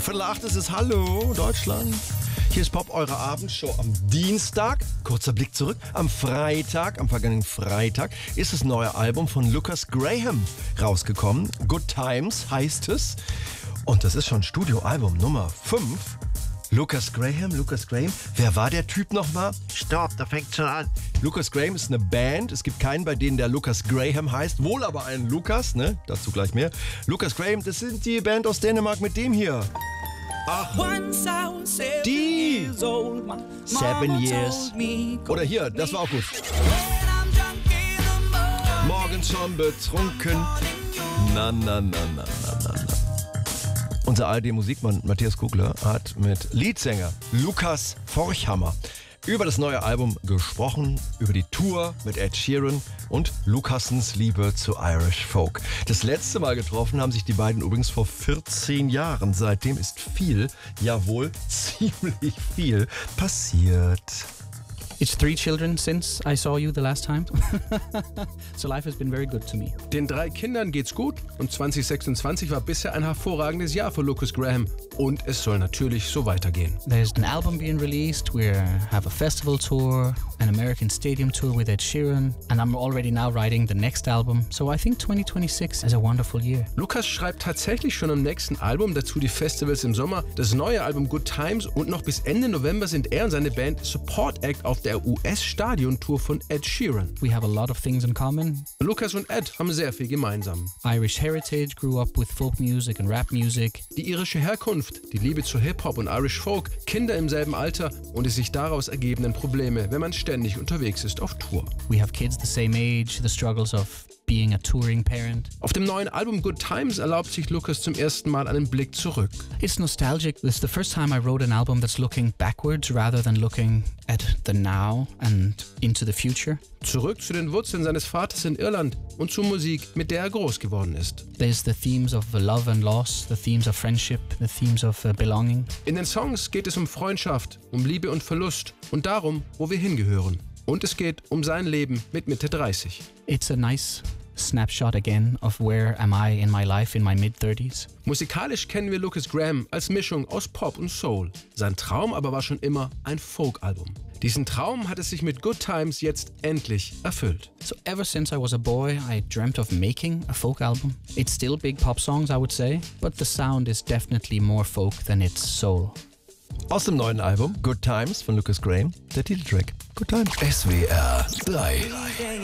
7:45 ist es. Hallo, Deutschland. Hier ist Pop, eure Abendshow am Dienstag. Kurzer Blick zurück. Am vergangenen Freitag, ist das neue Album von Lucas Graham rausgekommen. Good Times heißt es. Und das ist schon Studioalbum Nummer 5. Lucas Graham. Wer war der Typ nochmal? Stopp, da fängt schon an. Lucas Graham ist eine Band. Es gibt keinen bei denen, der Lucas Graham heißt. Wohl aber einen Lukas, ne? Dazu gleich mehr. Lucas Graham, das sind die Band aus Dänemark mit dem hier. Ach, die 7 Years. Oder hier, das war auch gut. Morgens schon betrunken. Na. Unser ARD-Musikmann Matthias Kugler hat mit Leadsänger Lukas Forchhammer über das neue Album gesprochen, über die Tour mit Ed Sheeran und Lucassens Liebe zu Irish Folk. Das letzte Mal getroffen haben sich die beiden übrigens vor 14 Jahren. Seitdem ist viel, jawohl, ziemlich viel passiert. It's 3 children since I saw you the last time. So life has been very good to me. Den 3 Kindern geht's gut und 2026 war bisher ein hervorragendes Jahr für Lucas Graham. Und es soll natürlich so weitergehen. There's an album being released. We have a festival tour, an American stadium tour with Ed Sheeran. And I'm already now writing the next album. So I think 2026 is a wonderful year. Lucas schreibt tatsächlich schon am nächsten Album, dazu die Festivals im Sommer, das neue Album Good Times und noch bis Ende November sind er und seine Band Support Act auf der US-Stadiontour von Ed Sheeran. We have a lot of things in common. Lucas und Ed haben sehr viel gemeinsam. Irish heritage, grew up with folk music and rap music. Die irische Herkunft, die Liebe zu Hip-Hop und Irish Folk, Kinder im selben Alter und die sich daraus ergebenden Probleme, wenn man ständig unterwegs ist auf Tour. We have kids the same age, the struggles of being a touring parent. Auf dem neuen Album Good Times erlaubt sich Lucas zum ersten Mal einen Blick zurück. It's nostalgic. It's the first time I wrote an album that's looking backwards rather than looking at the now and into the future. Zurück zu den Wurzeln seines Vaters in Irland und zur Musik, mit der er groß geworden ist. There's the themes of love and loss, the themes of friendship, the themes of belonging. In den Songs geht es um Freundschaft, um Liebe und Verlust und darum, wo wir hingehören. Und es geht um sein Leben mit Mitte 30. It's a nice snapshot again of where am I in my life in my mid-30s. Musikalisch kennen wir Lucas Graham als Mischung aus Pop und Soul. Sein Traum aber war schon immer ein Folk-Album. Diesen Traum hat es sich mit Good Times jetzt endlich erfüllt. So ever since I was a boy, I dreamt of making a folk album. It's still big pop songs, I would say, but the sound is definitely more folk than it's soul. Aus dem neuen Album Good Times von Lucas Graham, der Titeltrack Good Times. SWR 3